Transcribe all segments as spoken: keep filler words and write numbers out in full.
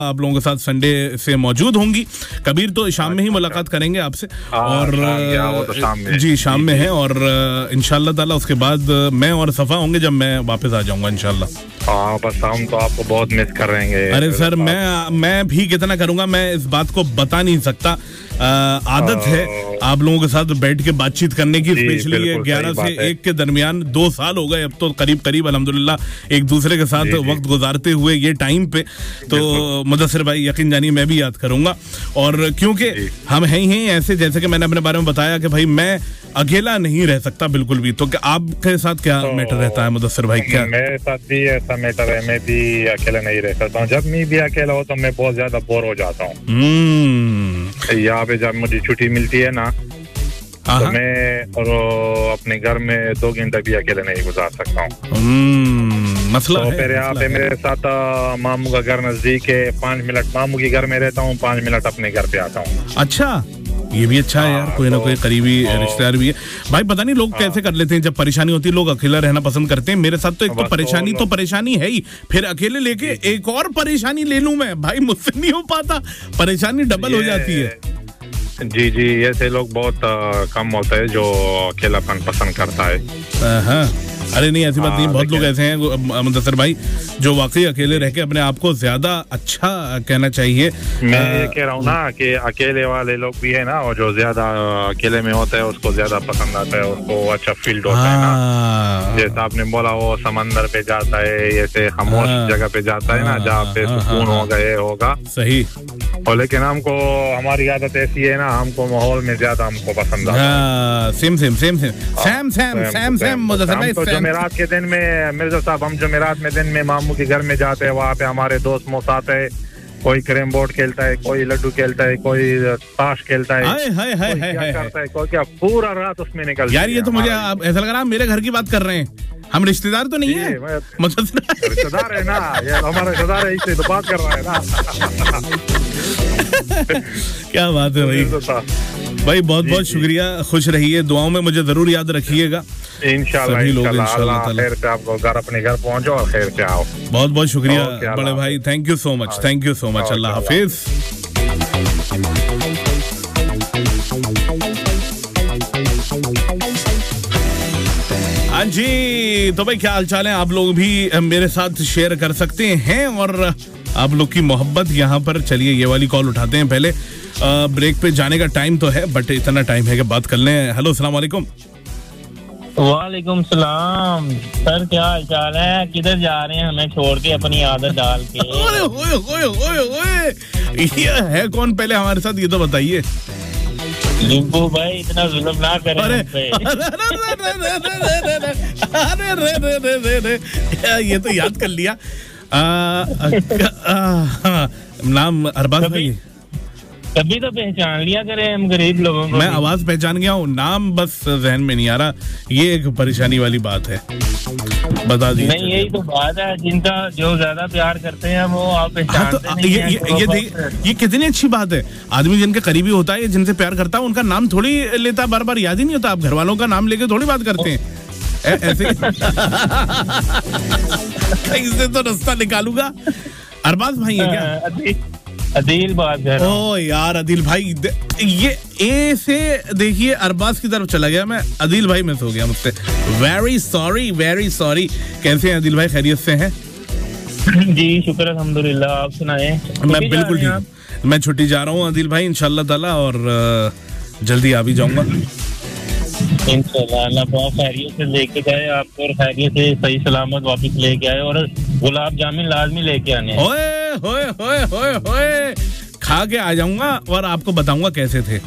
आप लोगों के साथ संडे से मौजूद होंगी। कबीर तो शाम में ही मुलाकात करेंगे आपसे, और वो तो शाम में जी शाम में है, और इंशाल्लाह ताला उसके बाद मैं और सफा होंगे जब मैं वापस आ जाऊंगा इंशाल्लाह। हाँ बस हम तो आपको बहुत मिस कर रहे हैं। अरे सर मैं मैं भी कितना करूंगा, मैं इस बात को बता नहीं सकता। आ, आदत है आप लोगों के साथ बैठ के बातचीत करने की, स्पेशली ये ग्यारह से एक के दरमियान। दो साल हो गए अब तो करीब करीब अल्हम्दुलिल्लाह एक दूसरे के साथ वक्त गुजारते हुए ये टाइम पे। तो मुदस्सिर भाई यकीन जानिए मैं भी याद करूंगा, और क्योंकि हम हैं ही ऐसे, जैसे कि मैंने अपने बारे में बताया कि भाई मैं अकेला नहीं रह सकता बिल्कुल भी। तो क्या आपके साथ क्या तो मैटर रहता है मुदस्सिर भाई? क्या मेरे साथ भी ऐसा मैटर है, मैं भी अकेला नहीं रह सकता हूँ। जब मैं भी अकेला हो तो मैं बहुत ज्यादा बोर हो जाता हूँ। यहाँ पे जब मुझे छुट्टी मिलती है ना तो मैं और अपने घर में दो घंटा भी अकेले नहीं गुजार सकता हूँ। मसला तो है, फिर यहाँ पे मेरे साथ मामू का घर नजदीक है, पाँच मिनट मामू के घर में रहता हूँ, पाँच मिनट अपने घर पे आता हूँ। अच्छा ये भी अच्छा है यार, कोई ना कोई करीबी रिश्तेदार भी है। भाई पता नहीं लोग कैसे कर लेते हैं, जब परेशानी होती है लोग अकेला रहना पसंद करते हैं। मेरे साथ तो एक तो परेशानी तो परेशानी है ही, फिर अकेले लेके एक और परेशानी ले लूं मैं, भाई मुझसे नहीं हो पाता, परेशानी डबल हो जाती है। जी जी ऐसे लोग बहुत कम होते हैं जो अकेलापन पसंद करता है। हाँ अरे नहीं ऐसी बात नहीं, बहुत लोग ऐसे हैं मुदस्सिर भाई जो वाकई अकेले रह के अपने आप को ज्यादा अच्छा कहना चाहिए। मैं ये कह रहा हूँ ना कि अकेले वाले लोग भी है ना, और जो ज्यादा अकेले में होता है उसको ज्यादा पसंद आता है, उसको अच्छा फील्ड होता है ना। जैसे आपने बोला वो समंदर पे जाता है, ऐसे खामोश जगह पे जाता है ना जहाँ पे सुकून हो गए होगा। सही। और लेकिन हमको हमारी आदत ऐसी है ना, हमको माहौल में ज्यादा हमको पसंद आता है। Same same same same same same same same Mudassir भाई। तो जुमेरात के दिन में मिर्जा साहब, हम जुमेरात में दिन में मामू के घर में जाते हैं, वहाँ पे हमारे दोस्त मोस्त आते हैं, कोई कैरम बोर्ड खेलता है, कोई लड्डू खेलता है, कोई ताश खेलता है, हाय हाय हाय हाय करता है, कोई क्या पूरा रात उसमें निकल। यार ये तो मुझे ऐसा लग रहा है मेरे घर की बात कर रहे हैं, हम रिश्तेदार तो नहीं है? रिश्तेदार है ना, ये हमारा रिश्तेदार है, इससे तो बात कर रहा है ना। क्या बात है भाई। भाई बहुत बहुत शुक्रिया, खुश रहिए, दुआओं में मुझे जरूर याद रखिएगा। इंशाल्लाह इंशाल्लाह खैर से आपको घर अपने घर पहुंचो और खैर से आओ। बहुत बहुत शुक्रिया बड़े भाई, thank you so much, thank you so much, अल्लाह हाफिज। हाँ जी तो भाई क्या हाल चाल है, आप लोग भी मेरे साथ शेयर कर सकते हैं, और आप लोग की मोहब्बत यहाँ पर। चलिए ये वाली कॉल उठाते हैं पहले, आ, ब्रेक पे जाने का टाइम तो है बट इतना टाइम है कि बात कर लें। हेलो अस्सलाम वालेकुम। वालेकुम सलाम सर, क्या हाल चाल है? किधर जा रहे हैं हमें छोड़ के अपनी आदत डाल के? ओए ओए ओए ओए ओए ये है कौन पहले हमारे साथ, ये तो बताइए। लिंबू भाई इतना जुल्म ना करें। अरे अरे ये तो याद कर लिया। नाम अरबाज भाई, कभी तो पहचान लिया करें हम गरीब लोगों को। मैं आवाज पहचान गया हूँ, नाम बस जहन में नहीं आ रहा, ये एक परेशानी वाली बात है, बता दीजिए। नहीं यही तो बात है, जिनका जो ज्यादा प्यार करते हैं वो आप पहचानते हाँ, तो नहीं ये, हैं, ये, तो ये, ये, ये कितनी अच्छी बात है। आदमी जिनके करीबी होता है, जिनसे प्यार करता है, उनका नाम थोड़ी लेता, बार बार याद ही नहीं होता। आप घर वालों का नाम लेके थोड़ी बात करते हैं ऐसे। इससे तो रास्ता निकालूंगा। अरबाज भाई है क्या? अदील बात कर रहा हूं। ओ यार अदील भाई, ये ए से देखिए अरबाज की तरफ चला गया, मैं अदील भाई मिस हो गया मुझसे। Very sorry very sorry. कैसे हैं अदील भाई, खैरियत से हैं? जी शुक्र अल्हम्दुलिल्लाह, आप सुनाएं। मैं बिल्कुल ठीक, मैं छुट्टी जा रहा हूँ अदील भाई इंशाल्लाह ताला, और जल्दी आ भी जाऊंगा इंशाल्लाह। अल्लाह बहुत खैरियत से लेके जाए आपको, और खैरियत से सही सलामत वापस लेके आए, और गुलाब जामुन लाजमी लेके आने। ओए होए होए होए होए खा के आ जाऊंगा और आपको बताऊंगा कैसे थे।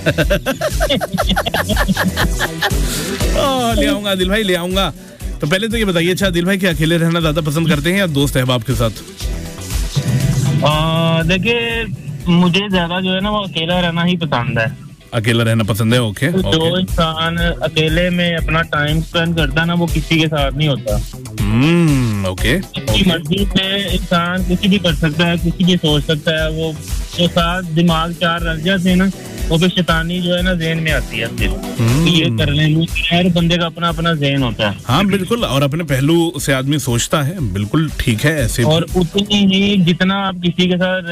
ओ ले आऊंगा दिल भाई, ले आऊंगा। तो पहले तो ये बताइए, अच्छा दिल भाई क्या अकेले रहना ज्यादा पसंद करते हैं या दोस्त अहबाब के साथ? देखिए मुझे ज्यादा जो है ना वो अकेला रहना ही पसंद है। अकेला रहना पसंद है, ओके। जो इंसान अकेले में अपना टाइम स्पेंड करता है ना, वो किसी के साथ नहीं होता। हम्म ओके। अपनी मर्जी से इंसान कुछ भी कर सकता है, कुछ भी सोच सकता है। वो जो साथ दिमाग चार रल जाते हैं ना, वो भी शैतानी जो है ना ज़हन में आती है। ये करने में हर बंदे का अपना अपना ज़हन होता है। हाँ बिल्कुल, और अपने पहलू से आदमी सोचता है, बिल्कुल ठीक है ऐसे। और उतनी ही जितना आप किसी के साथ